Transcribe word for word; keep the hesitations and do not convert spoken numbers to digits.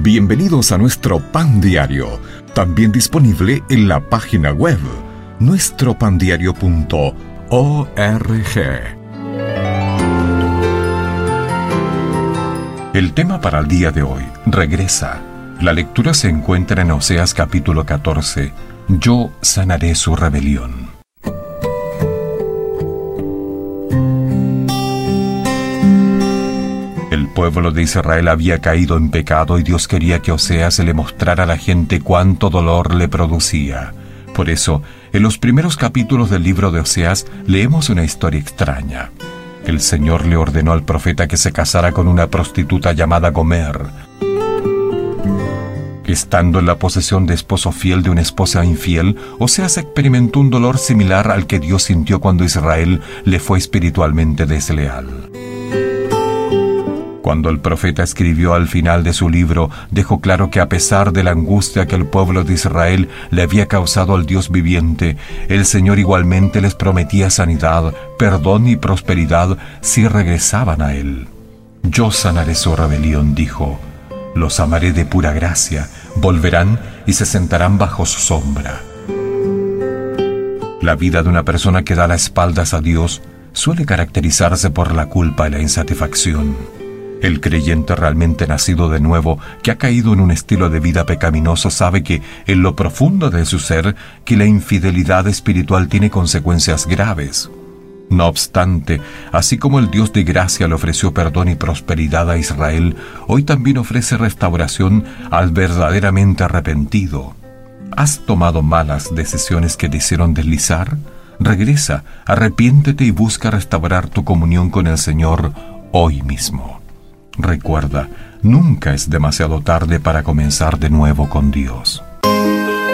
Bienvenidos a nuestro Pan Diario, también disponible en la página web nuestro pan diario punto org. El tema para el día de hoy, regresa. La lectura se encuentra en Oseas capítulo catorce. Yo sanaré su rebelión. El pueblo de Israel había caído en pecado y Dios quería que Oseas le mostrara a la gente cuánto dolor le producía. Por eso, en los primeros capítulos del libro de Oseas leemos una historia extraña. El Señor le ordenó al profeta que se casara con una prostituta llamada Gomer. Estando en la posesión de esposo fiel de una esposa infiel, Oseas experimentó un dolor similar al que Dios sintió cuando Israel le fue espiritualmente desleal. Cuando el profeta escribió al final de su libro, dejó claro que a pesar de la angustia que el pueblo de Israel le había causado al Dios viviente, el Señor igualmente les prometía sanidad, perdón y prosperidad si regresaban a Él. Yo sanaré su rebelión, dijo. Los amaré de pura gracia, volverán y se sentarán bajo su sombra. La vida de una persona que da las espaldas a Dios suele caracterizarse por la culpa y la insatisfacción. El creyente realmente nacido de nuevo, que ha caído en un estilo de vida pecaminoso, sabe que, en lo profundo de su ser, que la infidelidad espiritual tiene consecuencias graves. No obstante, así como el Dios de gracia le ofreció perdón y prosperidad a Israel, hoy también ofrece restauración al verdaderamente arrepentido. ¿Has tomado malas decisiones que te hicieron deslizar? Regresa, arrepiéntete y busca restaurar tu comunión con el Señor hoy mismo. Recuerda, nunca es demasiado tarde para comenzar de nuevo con Dios.